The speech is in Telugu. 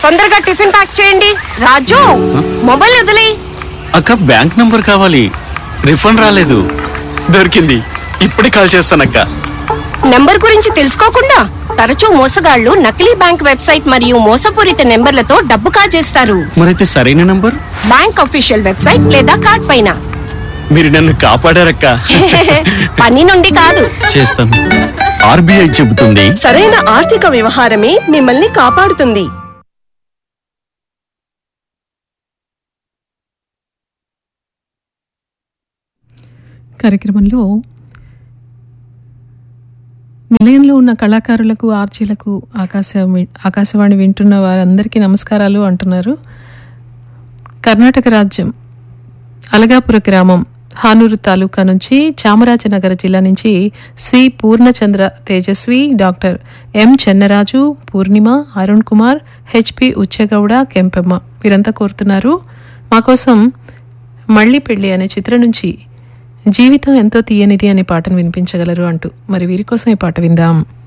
తొందరగా టిఫిన్ ప్యాక్ చేయండి. రాజు, మొబైల్ వదిలే. అక్క, బ్యాంక్ నంబర్ కావాలి. రిఫండ్ రాలేదు. దొరికింది. ఇప్పుడే కాల్ చేస్తానక్క. నెంబర్ గురించి తెలుసుకోకుండా తరచూ మోసగాళ్లు నకిలీ బ్యాంక్ వెబ్సైట్ మరియు మోసపూరిత నెంబర్లతో డబ్బు కాజేస్తారు. మరైతే సరైన నంబర్ బ్యాంక్ అఫీషియల్ వెబ్సైట్ లేదా కార్డ్ పైన. మీరు నన్ను కాపాడారక్క. పని నుండి కాదు. చేస్తాను. ఆర్బీఐ చెబుతుంది, సరైన ఆర్థిక వ్యవహారమే మిమ్మల్ని కాపాడుతుంది. కార్యక్రమంలో నిలయంలో ఉన్న కళాకారులకు, ఆర్జీలకు, ఆకాశవాణి వింటున్న వారందరికీ నమస్కారాలు అంటున్నారు. కర్ణాటక రాజ్యం అలగాపుర గ్రామం హానూరు తాలూకా నుంచి, చామరాజనగర జిల్లా నుంచి శ్రీ పూర్ణచంద్ర తేజస్వి, డాక్టర్ ఎం చెన్నరాజు, పూర్ణిమ, అరుణ్ కుమార్, హెచ్పి ఉచ్చగౌడ, కెంపెమ్మ వీరంతా కోరుతున్నారు మా కోసం మళ్ళీ పెళ్ళి అనే చిత్రం నుంచి జీవితం ఎంతో తీయనిది అనే పాటను వినిపించగలరు అంటూ. మరి వీరి కోసం ఈ పాట విందాం.